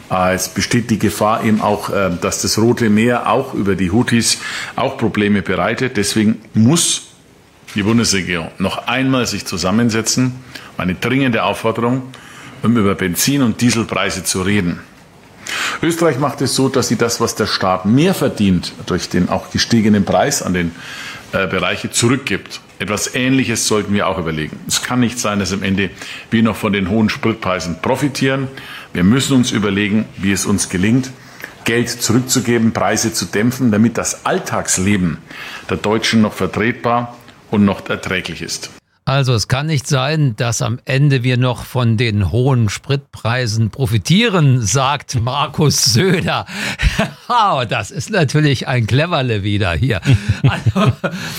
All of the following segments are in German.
Es besteht die Gefahr eben auch, dass das Rote Meer auch über die Houthis auch Probleme bereitet. Deswegen muss die Bundesregierung noch einmal sich zusammensetzen. Eine dringende Aufforderung, um über Benzin- und Dieselpreise zu reden. Österreich macht es so, dass sie das, was der Staat mehr verdient, durch den auch gestiegenen Preis an den Bereiche zurückgibt. Etwas Ähnliches sollten wir auch überlegen. Es kann nicht sein, dass am Ende wir noch von den hohen Spritpreisen profitieren. Wir müssen uns überlegen, wie es uns gelingt, Geld zurückzugeben, Preise zu dämpfen, damit das Alltagsleben der Deutschen noch vertretbar und noch erträglich ist. Also es kann nicht sein, dass am Ende wir noch von den hohen Spritpreisen profitieren, sagt Markus Söder. Das ist natürlich ein Cleverle wieder hier. Also,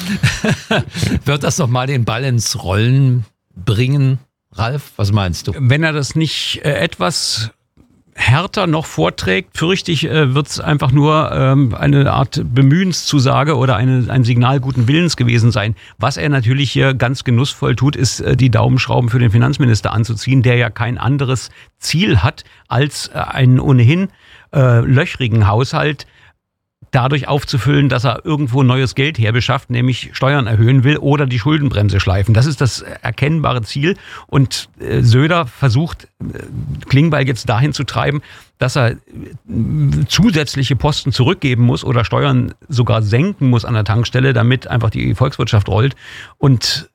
wird das doch mal den Ball ins Rollen bringen, Ralf? Was meinst du? Wenn er das nicht etwas härter noch vorträgt, fürchte ich, wird es einfach nur eine Art Bemühenszusage oder ein Signal guten Willens gewesen sein. Was er natürlich hier ganz genussvoll tut, ist die Daumenschrauben für den Finanzminister anzuziehen, der ja kein anderes Ziel hat, als einen ohnehin löchrigen Haushalt dadurch aufzufüllen, dass er irgendwo neues Geld herbeschafft, nämlich Steuern erhöhen will oder die Schuldenbremse schleifen. Das ist das erkennbare Ziel. Und Söder versucht, Klingbeil jetzt dahin zu treiben, dass er zusätzliche Posten zurückgeben muss oder Steuern sogar senken muss an der Tankstelle, damit einfach die Volkswirtschaft rollt. Und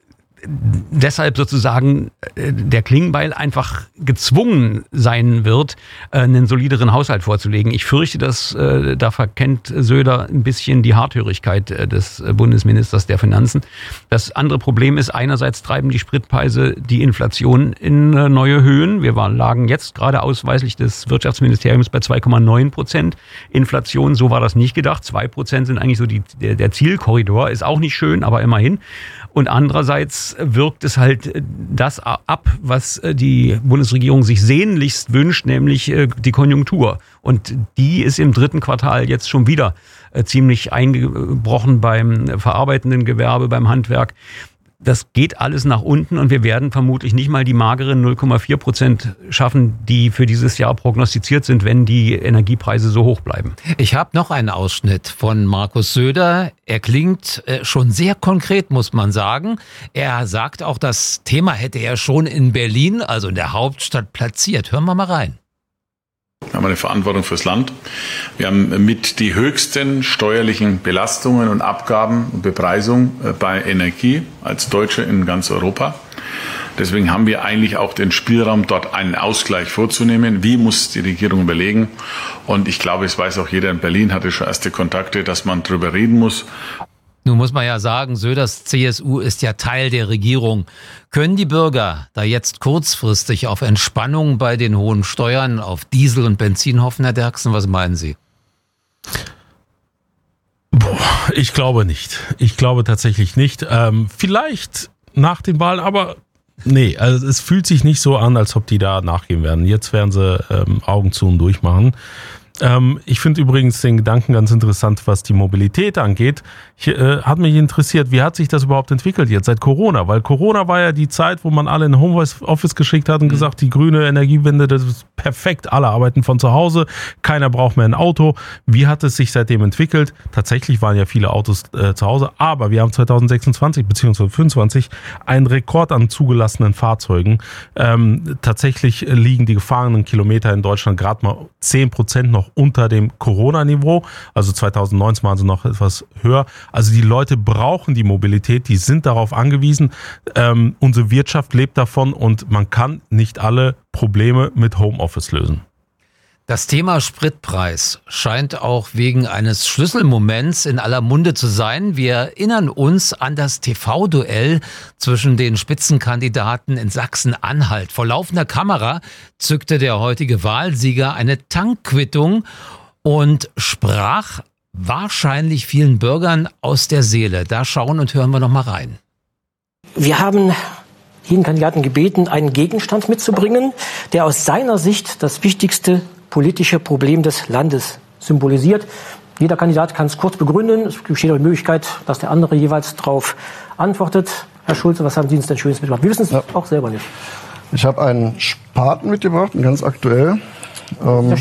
deshalb sozusagen der Klingbeil einfach gezwungen sein wird, einen solideren Haushalt vorzulegen. Ich fürchte, dass da verkennt Söder ein bisschen die Harthörigkeit des Bundesministers der Finanzen. Das andere Problem ist, einerseits treiben die Spritpreise die Inflation in neue Höhen. Wir lagen jetzt gerade ausweislich des Wirtschaftsministeriums bei 2,9% Inflation. So war das nicht gedacht. 2% sind eigentlich so der Zielkorridor. Ist auch nicht schön, aber immerhin. Und andererseits wirkt es halt das ab, was die Bundesregierung sich sehnlichst wünscht, nämlich die Konjunktur. Und die ist im dritten Quartal jetzt schon wieder ziemlich eingebrochen beim verarbeitenden Gewerbe, beim Handwerk. Das geht alles nach unten und wir werden vermutlich nicht mal die mageren 0,4% schaffen, die für dieses Jahr prognostiziert sind, wenn die Energiepreise so hoch bleiben. Ich habe noch einen Ausschnitt von Markus Söder. Er klingt schon sehr konkret, muss man sagen. Er sagt auch, das Thema hätte er schon in Berlin, also in der Hauptstadt, platziert. Hören wir mal rein. Wir haben eine Verantwortung fürs Land. Wir haben mit die höchsten steuerlichen Belastungen und Abgaben und Bepreisung bei Energie als Deutsche in ganz Europa. Deswegen haben wir eigentlich auch den Spielraum, dort einen Ausgleich vorzunehmen. Wie muss die Regierung überlegen? Und ich glaube, es weiß auch jeder in Berlin, hatte schon erste Kontakte, dass man drüber reden muss. Nun muss man ja sagen, Söders CSU ist ja Teil der Regierung. Können die Bürger da jetzt kurzfristig auf Entspannung bei den hohen Steuern auf Diesel und Benzin hoffen, Herr Derksen? Was meinen Sie? Ich glaube nicht. Ich glaube tatsächlich nicht. Vielleicht nach den Wahlen, aber nee, also es fühlt sich nicht so an, als ob die da nachgehen werden. Jetzt werden sie Augen zu und durch machen. Ich finde übrigens den Gedanken ganz interessant, was die Mobilität angeht. Hat mich interessiert, wie hat sich das überhaupt entwickelt jetzt seit Corona? Weil Corona war ja die Zeit, wo man alle in Homeoffice geschickt hat und gesagt, die grüne Energiewende, das ist perfekt, alle arbeiten von zu Hause, keiner braucht mehr ein Auto. Wie hat es sich seitdem entwickelt? Tatsächlich waren ja viele Autos zu Hause, aber wir haben 2026 bzw. 2025 einen Rekord an zugelassenen Fahrzeugen. Tatsächlich liegen die gefahrenen Kilometer in Deutschland gerade mal 10% noch unter dem Corona-Niveau. Also 2019 waren sie noch etwas höher. Also die Leute brauchen die Mobilität, die sind darauf angewiesen. Unsere Wirtschaft lebt davon und man kann nicht alle Probleme mit Homeoffice lösen. Das Thema Spritpreis scheint auch wegen eines Schlüsselmoments in aller Munde zu sein. Wir erinnern uns an das TV-Duell zwischen den Spitzenkandidaten in Sachsen-Anhalt. Vor laufender Kamera zückte der heutige Wahlsieger eine Tankquittung und sprach wahrscheinlich vielen Bürgern aus der Seele. Da schauen und hören wir noch mal rein. Wir haben jeden Kandidaten gebeten, einen Gegenstand mitzubringen, der aus seiner Sicht das wichtigste politische Problem des Landes symbolisiert. Jeder Kandidat kann es kurz begründen. Es besteht auch die Möglichkeit, dass der andere jeweils darauf antwortet. Herr Schulze, was haben Sie uns denn Schönes mitgebracht? Wir wissen es auch selber nicht. Ich habe einen Spaten mitgebracht, ganz aktuell.